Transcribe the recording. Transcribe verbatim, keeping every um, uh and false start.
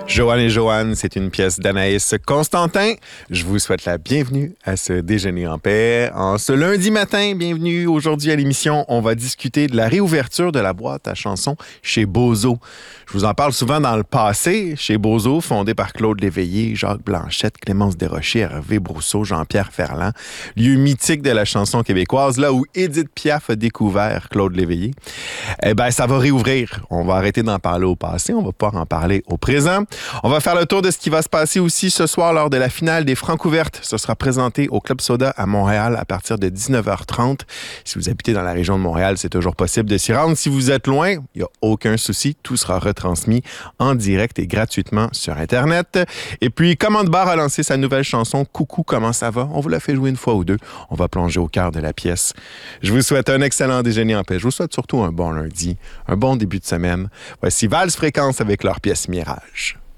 Joanne et Joanne, c'est une pièce d'Anaïs Constantin. Je vous souhaite la bienvenue à ce Déjeuner en paix. En ce lundi matin, bienvenue aujourd'hui à l'émission. On va discuter de la réouverture de la boîte à chansons chez Bozo. Je vous en parle souvent dans le passé. Chez Bozo, fondé par Claude Léveillé, Jacques Blanchette, Clémence Desrochers, Hervé Brousseau, Jean-Pierre Ferland. Lieu mythique de la chanson québécoise, là où Édith Piaf a découvert Claude Léveillé. Eh bien, ça va réouvrir. On va arrêter d'en parler au passé. On va pouvoir en parler au présent. On va faire le tour de ce qui va se passer aussi ce soir lors de la finale des Francouvertes. Ce sera présenté au Club Soda à Montréal à partir de dix-neuf heures trente. Si vous habitez dans la région de Montréal, c'est toujours possible de s'y rendre. Si vous êtes loin, il n'y a aucun souci. Tout sera retransmis en direct et gratuitement sur Internet. Et puis, Commande Bar a lancé sa nouvelle chanson « Coucou, comment ça va ?» On vous l'a fait jouer une fois ou deux. On va plonger au cœur de la pièce. Je vous souhaite un excellent déjeuner en paix. Je vous souhaite surtout un bon lundi, un bon début de semaine. Voici Vals Fréquence avec leur pièce Mirage.